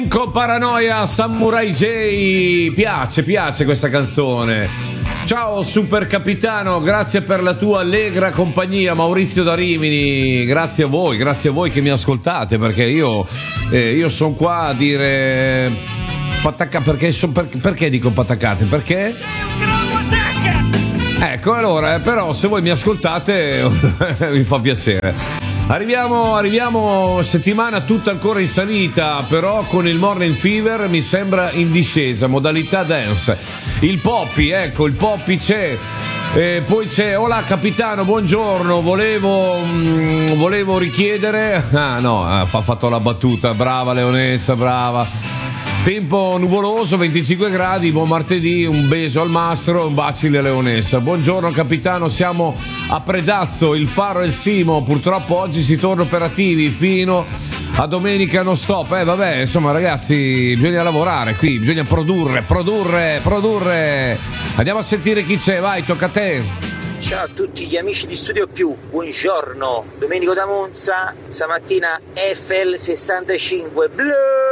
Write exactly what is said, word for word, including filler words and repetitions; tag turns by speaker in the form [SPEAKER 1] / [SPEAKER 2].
[SPEAKER 1] Paranoia, Samurai J, piace, piace questa canzone. Ciao super capitano, grazie per la tua allegra compagnia, Maurizio da Rimini, grazie a voi, grazie a voi che mi ascoltate, perché io, eh, io sono qua a dire patacca, perché, so, per, perché dico patacate? Perché?
[SPEAKER 2] Sei un gran patacca!
[SPEAKER 1] Ecco, allora, però se voi mi ascoltate mi fa piacere. Arriviamo, arriviamo settimana tutta ancora in salita, però con il Morning Fever mi sembra in discesa, modalità dance. Il Poppy, ecco, il Poppy c'è. E poi c'è, hola capitano, buongiorno, volevo mh, volevo richiedere, ah no, ha fatto la battuta, brava Leonessa, brava. Tempo nuvoloso, venticinque gradi, buon martedì, un beso al mastro, un bacile a Leonessa. Buongiorno capitano, siamo a Predazzo, il Faro e il Simo, purtroppo oggi si torna operativi fino a domenica non stop. Eh vabbè, insomma ragazzi, bisogna lavorare qui, bisogna produrre, produrre, produrre. Andiamo a sentire chi c'è, vai, tocca a te.
[SPEAKER 3] Ciao a tutti gli amici di Studio Più, buongiorno. Domenico da Monza, stamattina Eiffel sessantacinque, blu!